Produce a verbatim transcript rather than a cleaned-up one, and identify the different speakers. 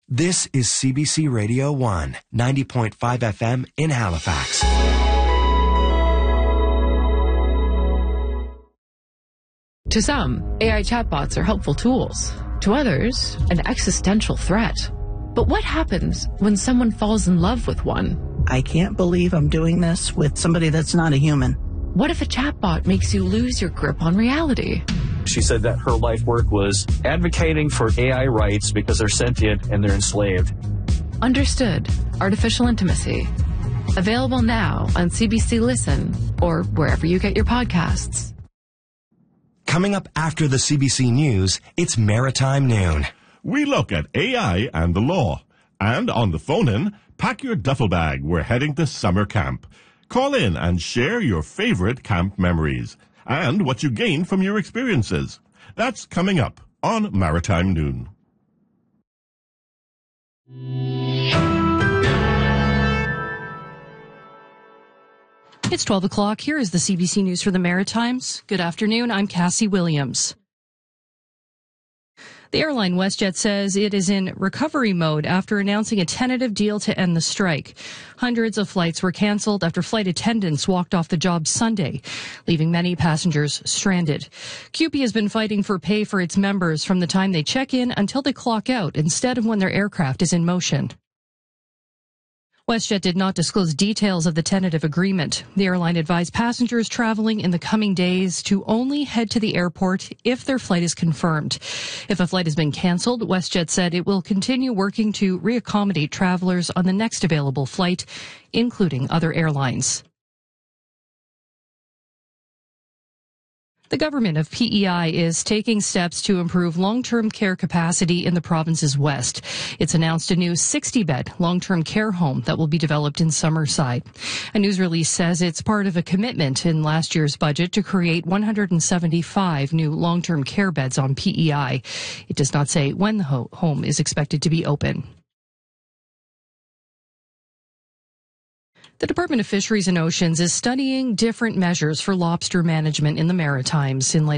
Speaker 1: This is C B C Radio one, ninety point five F M in Halifax.
Speaker 2: To some, A I chatbots are helpful tools. To others, an existential threat. But what happens when someone falls in love with one?
Speaker 3: I can't believe I'm doing this with somebody that's not a human.
Speaker 2: What if a chatbot makes you lose your grip on reality?
Speaker 4: She said that her life work was advocating for A I rights because they're sentient and they're enslaved.
Speaker 2: Understood. Artificial Intimacy. Available now on C B C Listen or wherever you get your podcasts.
Speaker 1: Coming up after the C B C News, it's Maritime Noon.
Speaker 5: We look at A I and the law. And on the phone-in, pack your duffel bag. We're heading to summer camp. Call in and share your favorite camp memories and what you gained from your experiences. That's coming up on Maritime Noon.
Speaker 6: It's twelve o'clock. Here is the C B C News for the Maritimes. Good afternoon. I'm Cassie Williams. The airline WestJet says it is in recovery mode after announcing a tentative deal to end the strike. Hundreds of flights were canceled after flight attendants walked off the job Sunday, leaving many passengers stranded. C U P E has been fighting for pay for its members from the time they check in until they clock out, instead of when their aircraft is in motion. WestJet did not disclose details of the tentative agreement. The airline advised passengers traveling in the coming days to only head to the airport if their flight is confirmed. If a flight has been canceled, WestJet said it will continue working to reaccommodate travelers on the next available flight, including other airlines. The government of P E I is taking steps to improve long-term care capacity in the province's west. It's announced a new sixty-bed long-term care home that will be developed in Summerside. A news release says it's part of a commitment in last year's budget to create one hundred seventy-five new long-term care beds on P E I. It does not say when the ho- home is expected to be open. The Department of Fisheries and Oceans is studying different measures for lobster management in the Maritimes in light